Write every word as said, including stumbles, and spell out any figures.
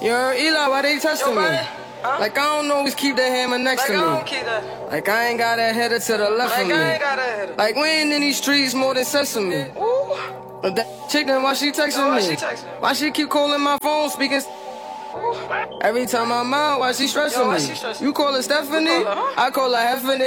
Yo, Eli, why they testing Yo, me? Huh? Like, I don't always keep that hammer next like to me. I don't keep that. Like, I ain't got that header to the left like of me. I ain't got that header. Like, we ain't in these streets more than sesame. Ooh. But that chick, then why she texting Yo, why me? she texting? Why she keep calling my phone, speaking? Every time I'm out, why she stressing Yo, why me? she stressing? You call her Stephanie? You call her, huh? I call her Heffany.